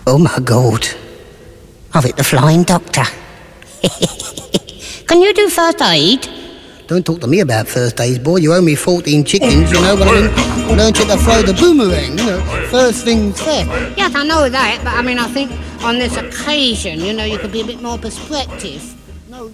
Oh my God. I've hit the flying doctor. Can you do first aid? Don't talk to me about first aid, boy. You owe me 14 chickens, you know what I mean? Learned you to throw the boomerang, you know. First things first. Yes, I know that, but I mean, I think on this occasion, you know, you could be a bit more perspective. No.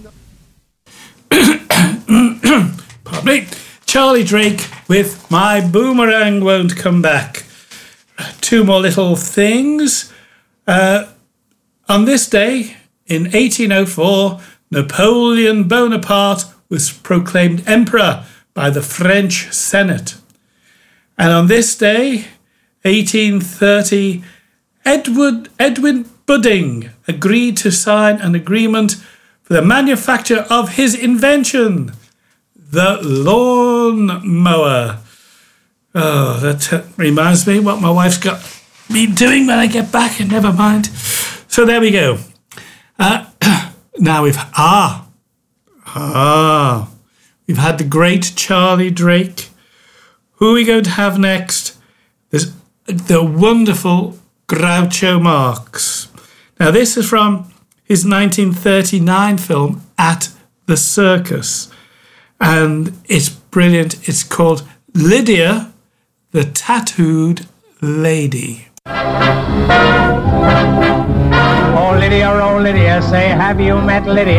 Pardon me. Charlie Drake with My Boomerang Won't Come Back. Two more little things. On this day, in 1804, Napoleon Bonaparte was proclaimed emperor by the French Senate. And on this day, 1830, Edwin Budding agreed to sign an agreement for the manufacture of his invention, the lawn mower. Oh, that reminds me what my wife's got me doing when I get back, and never mind. So there we go. Now we've had the great Charlie Drake. Who are we going to have next? There's the wonderful Groucho Marx. Now this is from his 1939 film At the Circus, and it's brilliant. It's called Lydia, the Tattooed Lady. Oh Lydia, say, have you met Lydia?